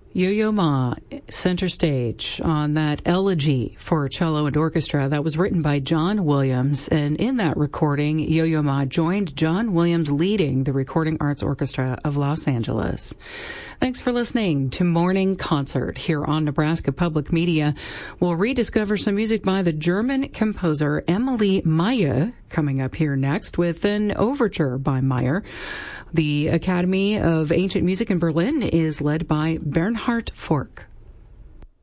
Yo-Yo Ma, center stage on that elegy for cello and orchestra that was written by John Williams. And in that recording, Yo-Yo Ma joined John Williams leading the Recording Arts Orchestra of Los Angeles. Thanks for listening to Morning Concert here on Nebraska Public Media. We'll rediscover some music by the German composer Emilie Meyer coming up here next with an overture by Meyer. The Academy of Ancient Music in Berlin is led by Bernhard Fork.